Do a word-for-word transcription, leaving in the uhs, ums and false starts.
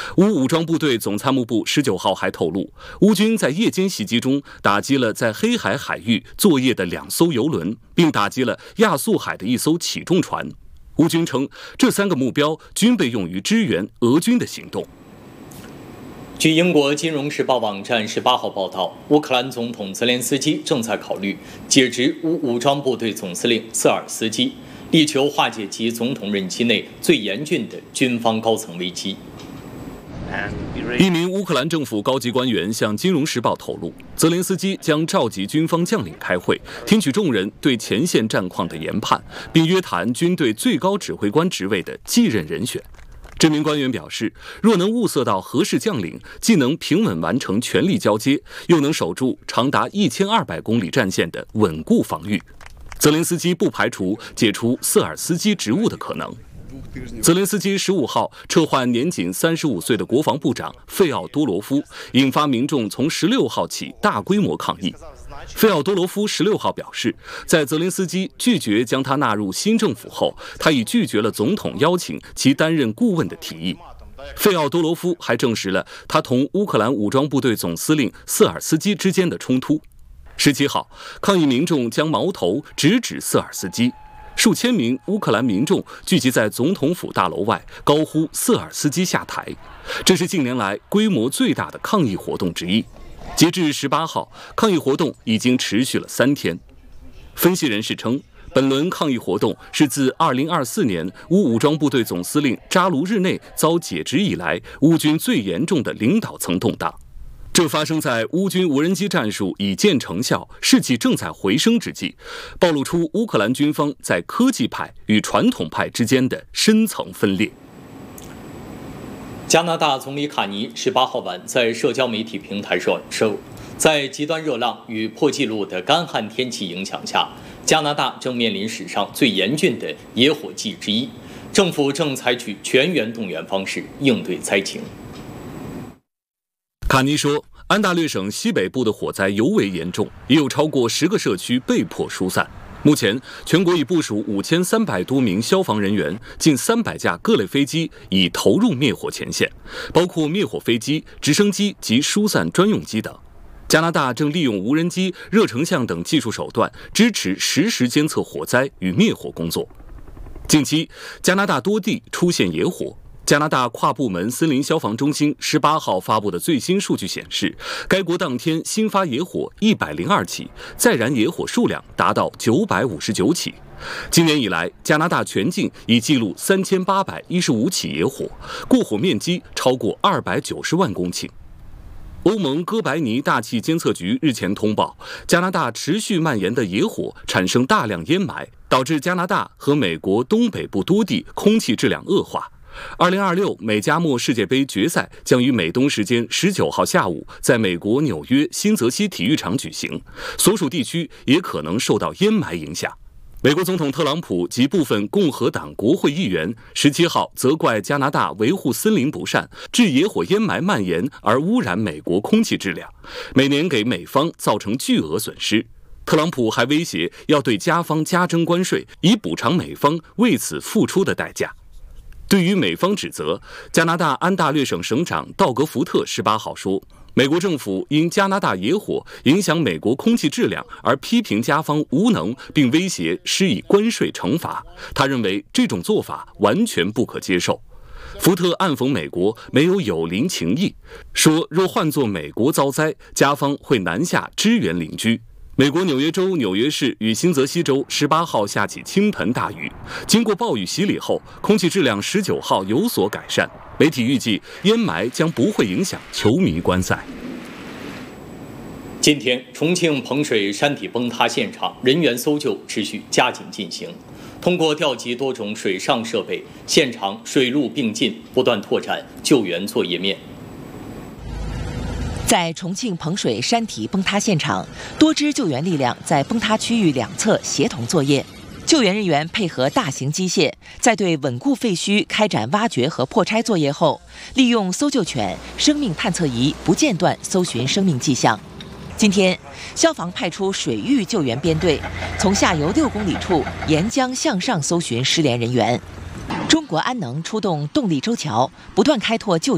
乌武装部队总参谋部十九号还透露，乌军在夜间袭击中打击了在黑海海域作业的两艘油轮，并打击了亚速海的一艘起重船。乌军称，这三个目标均被用于支援俄军的行动。 据英国《金融时报》网站十八号报道，乌克兰总统泽连斯基正在考虑解职乌武装部队总司令瑟尔斯基，力求化解其总统任期内最严峻的军方高层危机。 一名乌克兰政府高级官员向《金融时报》透露，泽连斯基将召集军方将领开会，听取众人对前线战况的研判，并约谈军队最高指挥官职位的继任人选。这名官员表示，若能物色到合适将领，既能平稳完成权力交接，又能守住长达一千二百公里战线的稳固防御，泽连斯基不排除解除瑟尔斯基职务的可能。泽连斯基十五号撤换年仅三十五岁的国防部长费奥多罗夫，引发民众从十六号起大规模抗议。费奥多罗夫十六号表示，在泽连斯基拒绝将他纳入新政府后，他已拒绝了总统邀请其担任顾问的提议。费奥多罗夫还证实了他同乌克兰武装部队总司令瑟尔斯基之间的冲突。十七号，抗议民众将矛头直指瑟尔斯基。数千名乌克兰民众聚集在总统府大楼外，高呼瑟尔斯基下台。这是近年来规模最大的抗议活动之一。截至十八号，抗议活动已经持续了三天。分析人士称，本轮抗议活动是自二零二四年乌武装部队总司令扎卢日内遭解职以来，乌军最严重的领导层动荡。这发生在乌军无人机战术已见成效、士气正在回升之际，暴露出乌克兰军方在科技派与传统派之间的深层分裂。 加拿大总理卡尼十八号晚在社交媒体平台说，在极端热浪与破纪录的干旱天气影响下，加拿大正面临史上最严峻的野火季之一，政府正采取全员动员方式应对灾情。 卡尼说，安大略省西北部的火灾尤为严重，也有超过十个社区被迫疏散。目前，全国已部署五千三百多名消防人员，近三百架各类飞机已投入灭火前线，包括灭火飞机、直升机及疏散专用机等。加拿大正利用无人机、热成像等技术手段，支持实时监测火灾与灭火工作。近期，加拿大多地出现野火。加拿大跨部门森林消防中心十八号发布的最新数据显示，该国当天新发野火一百零二起，在燃野火数量达到九百五十九起。今年以来，加拿大全境已记录三千八百一十五起野火，过火面积超过二百九十万公顷。欧盟哥白尼大气监测局日前通报，加拿大持续蔓延的野火产生大量烟霾，导致加拿大和美国东北部多地空气质量恶化。二零二六美加墨世界杯决赛将于美东时间十九号下午在美国纽约新泽西体育场举行，所属地区也可能受到烟霾影响。美国总统特朗普及部分共和党国会议员十七号责怪加拿大维护森林不善，致野火烟霾蔓延而污染美国空气质量，每年给美方造成巨额损失。特朗普还威胁要对加方加征关税，以补偿美方为此付出的代价。对于美方指责，加拿大安大略省省长道格福特十八号说，美国政府因加拿大野火影响美国空气质量而批评加方无能，并威胁施以关税惩罚。他认为这种做法完全不可接受。福特暗讽美国没有友邻情谊，说若换作美国遭灾，加方会南下支援邻居。美国纽约州纽约市与新泽西州十八号下起倾盆大雨，经过暴雨洗礼后，空气质量十九号有所改善。媒体预计烟霾将不会影响球迷观赛。 今天，重庆彭水山体崩塌现场人员搜救持续加紧进行，通过调集多种水上设备，现场水陆并进，不断拓展救援作业面。 在重庆彭水山体崩塌现场，多支救援力量在崩塌区域两侧协同作业。救援人员配合大型机械，在对稳固废墟开展挖掘和破拆作业后，利用搜救犬、生命探测仪不间断搜寻生命迹象。今天，消防派出水域救援编队，从下游六公里处沿江向上搜寻失联人员。中国安能出动动力舟桥，不断开拓救援